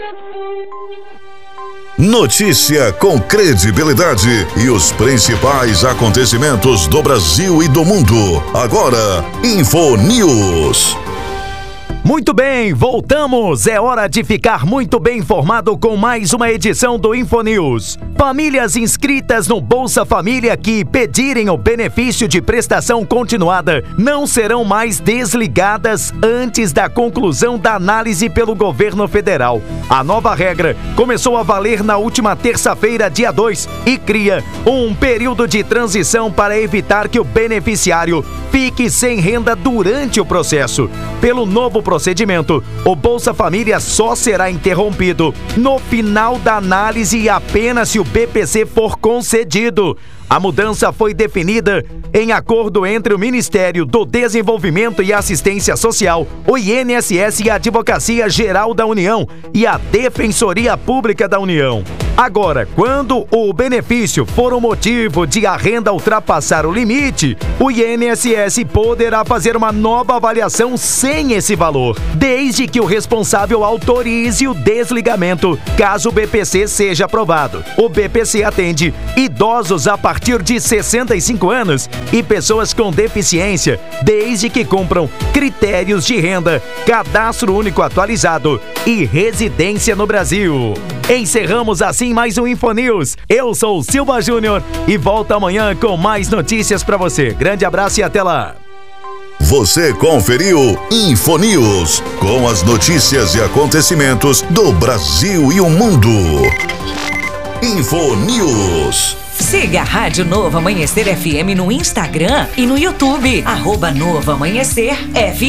Notícia com credibilidade e os principais acontecimentos do Brasil e do mundo. Agora, InfoNews. Muito bem, voltamos! É hora de ficar muito bem informado com mais uma edição do InfoNews. Famílias inscritas no Bolsa Família que pedirem o benefício de prestação continuada não serão mais desligadas antes da conclusão da análise pelo governo federal. A nova regra começou a valer na última terça-feira, dia 2, e cria um período de transição para evitar que o beneficiário fique sem renda durante o processo. Pelo novo procedimento, o Bolsa Família só será interrompido no final da análise e apenas se o BPC for concedido. A mudança foi definida em acordo entre o Ministério do Desenvolvimento e Assistência Social, o INSS e a Advocacia Geral da União e a Defensoria Pública da União. Agora, quando o benefício for o motivo de a renda ultrapassar o limite, o INSS poderá fazer uma nova avaliação sem esse valor, desde que o responsável autorize o desligamento, caso o BPC seja aprovado. O BPC atende idosos a partir de 65 anos e pessoas com deficiência, desde que cumpram critérios de renda, cadastro único atualizado e residência no Brasil. Encerramos assim mais um InfoNews. Eu sou o Silva Júnior e volto amanhã com mais notícias para você. Grande abraço e até lá. Você conferiu InfoNews, com as notícias e acontecimentos do Brasil e o mundo. InfoNews. Siga a Rádio Novo Amanhecer FM no Instagram e no YouTube. @Novo Amanhecer FM.